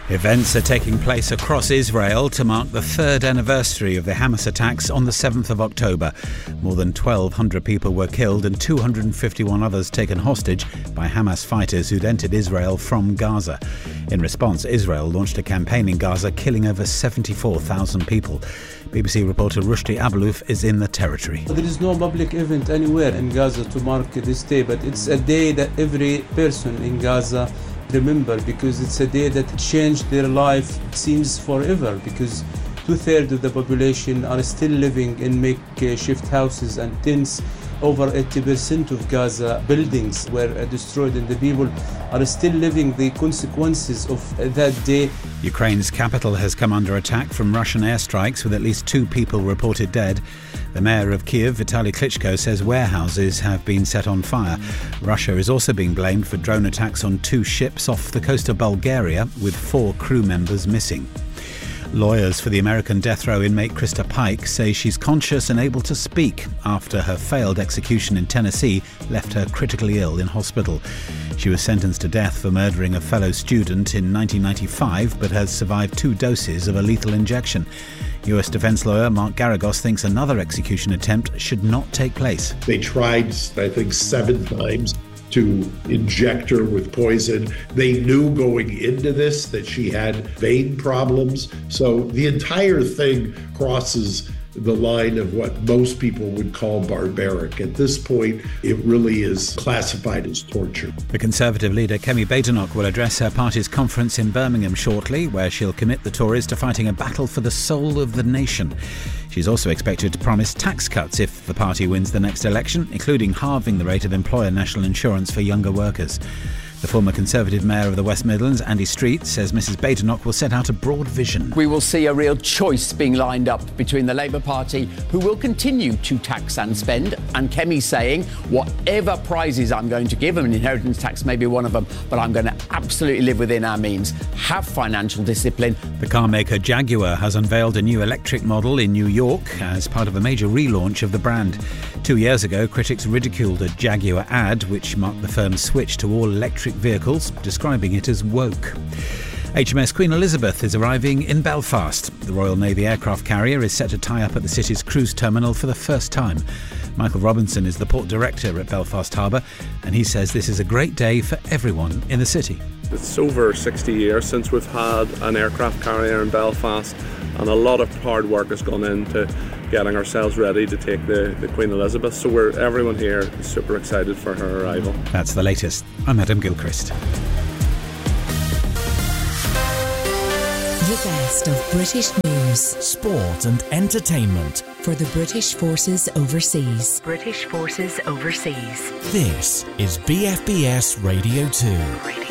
Events are taking place across Israel to mark the third anniversary of the Hamas attacks on the 7th of October. More than 1,200 people were killed and 251 others taken hostage by Hamas fighters who'd entered Israel from Gaza. In response, Israel launched a campaign in Gaza, killing over 74,000 people. BBC reporter Rushdie Abelouf is in the territory. There is no public event anywhere in Gaza to mark this day, but it's a day that every person in Gaza remember, because it's a day that changed their life, it seems forever, because 2/3 of the population are still living in makeshift houses and tents. Over 80% of Gaza buildings were destroyed, and the people are still living the consequences of that day. Ukraine's capital has come under attack from Russian airstrikes, with at least 2 people reported dead. The mayor of Kyiv, Vitaly Klitschko, says warehouses have been set on fire. Russia is also being blamed for drone attacks on 2 ships off the coast of Bulgaria, with 4 crew members missing. Lawyers for the American death row inmate Krista Pike say she's conscious and able to speak after her failed execution in Tennessee left her critically ill in hospital. She was sentenced to death for murdering a fellow student in 1995, but has survived 2 doses of a lethal injection. US defence lawyer Mark Garagos thinks another execution attempt should not take place. They tried, I think, 7 times to inject her with poison. They knew going into this that she had vein problems. So the entire thing crosses the line of what most people would call barbaric. At this point, it really is classified as torture. The Conservative leader Kemi Badenoch will address her party's conference in Birmingham shortly, where she'll commit the Tories to fighting a battle for the soul of the nation. She's also expected to promise tax cuts if the party wins the next election, including halving the rate of employer national insurance for younger workers. The former Conservative Mayor of the West Midlands, Andy Street, says Mrs Badenoch will set out a broad vision. We will see a real choice being lined up between the Labour Party, who will continue to tax and spend, and Kemi saying, whatever prizes I'm going to give them, and inheritance tax may be one of them, but I'm going to absolutely live within our means, have financial discipline. The car maker Jaguar has unveiled a new electric model in New York as part of a major relaunch of the brand. 2 years ago, critics ridiculed a Jaguar ad which marked the firm's switch to all electric vehicles, describing it as woke. HMS Queen Elizabeth is arriving in Belfast. The Royal Navy aircraft carrier is set to tie up at the city's cruise terminal for the first time. Michael Robinson is the port director at Belfast Harbour, and he says this is a great day for everyone in the city. It's over 60 years since we've had an aircraft carrier in Belfast, and a lot of hard work has gone into getting ourselves ready to take the Queen Elizabeth. So everyone here is super excited for her arrival. That's the latest. I'm Adam Gilchrist. The best of British news, sport and entertainment for the British Forces Overseas. British Forces Overseas. This is BFBS Radio 2.